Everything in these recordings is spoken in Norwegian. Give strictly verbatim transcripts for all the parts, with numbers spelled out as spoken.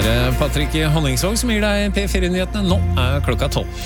det Patrick Honningsvåg som gir deg P fire-nyhetene. Nå er klokka tolv.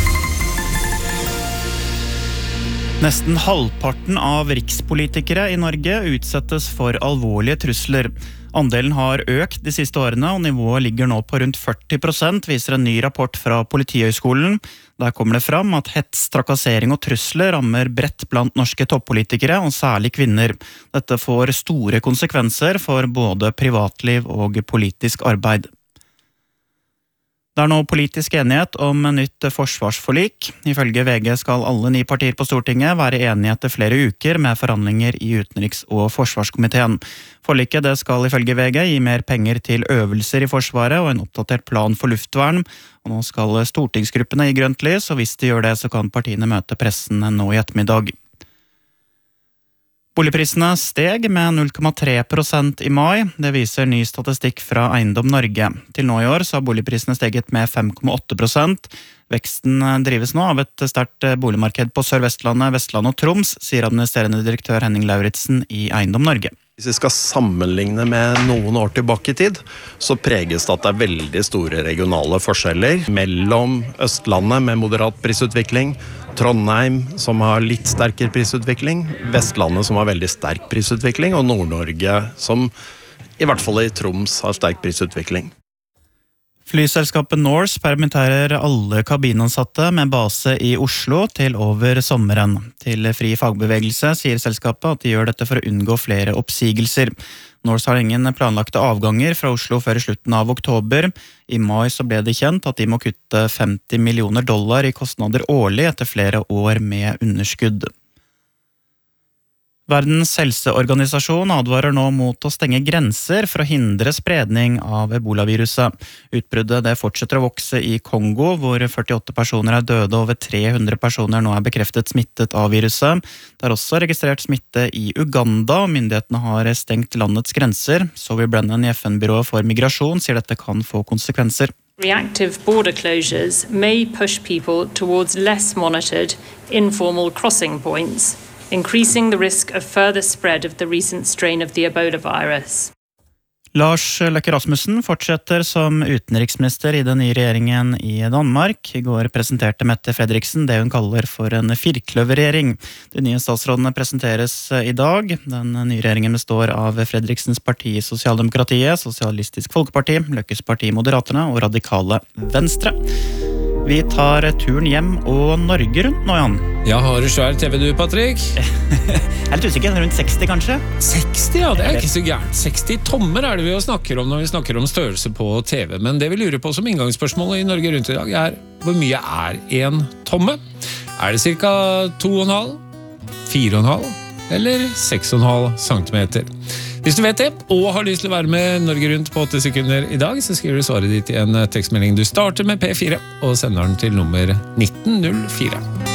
Nesten halvparten av rikspolitikere i Norge utsettes for alvorlige trusler. Andelen har økt de siste årene, og nivået ligger nå på rundt førti prosent, viser en ny rapport fra Politihøgskolen. Der kommer det fram at hets, trakassering og trusler rammer bredt blant norske toppolitikere, og særlig kvinner. Dette får store konsekvenser for både privatliv og politisk arbeid. Det er nå politisk enighet om en nytt forsvarsforlik. Ifølge V G skal alle ni partier på Stortinget være enige etter flere uker med forhandlinger i utenriks- og forsvarskomiteen. Forliket det skal ifølge V G gi mer penger til øvelser i Forsvaret og en oppdatert plan for luftvern. Og nå skal stortingsgruppene gi grønt lys, og hvis de gjør det så kan partiene møte pressen nå i ettermiddag. Boligprisene steg med null komma tre prosent i mai. Det viser ny statistikk fra Eiendom Norge. Til nå i år så har boligprisene steget med fem komma åtte prosent. Veksten drives nå av et sterkt boligmarked på Sør-Vestlandet, Vestlandet og Troms, sier administrerende direktør Henning Lauritsen i Eiendom Norge. Hvis vi skal sammenligne med noen år tilbake i tid, så preges det at det er veldig store regionale forskjeller mellom Østlandet med moderat prisutvikling, Trondheim som har litt sterkere prisutvikling, Vestlandet som har veldig sterk prisutvikling, og Nord-Norge som i hvert fall i Troms har sterk prisutvikling. Flyselskapet Norse permitterer alle kabinansatte med base i Oslo til over sommeren. Til Fri Fagbevegelse sier selskapet at de gjør dette for å unngå flere oppsigelser. Norse har ingen planlagte avganger fra Oslo før i slutten av oktober. I mai så ble det kjent at de må kutte femti millioner dollar i kostnader årlig etter flere år med underskudd. Verdens helseorganisasjon advarer nå mot å stenge grenser for å hindre spredning av Ebola-viruset. Utbruddet det fortsetter å vokse i Kongo, hvor førtiåtte personer er døde og over tre hundre personer nå er bekreftet smittet av viruset. Det er også registrert smitte i Uganda, og myndighetene har stengt landets grenser. Zoe Brennan i F N-byrået for migrasjon sier dette kan få konsekvenser. Reactive border closures may push people towards less monitored, informal crossing points, increasing the risk of further spread of the recent strain of the Ebola virus. Lars Løkke Rasmussen fortsetter som utenriksminister i den nye regjeringen i Danmark. I går presenterte Mette Frederiksen det hun kaller for en firkløverregjering. De nye statsrådene presenteres i dag. Den nye regjeringen består av Frederiksens parti Sosialdemokratiet, Sosialistisk Folkeparti, Løkkes parti Moderaterne og Radikale Venstre. Vi tar turen hjem og Norge rundt nå, Jan. Ja, har du svær T V du, Patrick? Jeg er litt usikker, rundt seksti kanskje? seksti, ja, det er ikke så gærent. seksti tommer er det vi snakker om når vi snakker om størrelse på T V. Men det vi lurer på som inngangsspørsmål i Norge rundt i dag er, hvor mye er en tomme? Er det cirka to og en halv, fire og en halv eller seks og en halv centimeter? Hvis du vet det, og har lyst til å være med Norge rundt på åtte sekunder i dag, så skriver du svaret ditt i en tekstmelding. Du starter med P fire og sender den til nummer nitten null fire.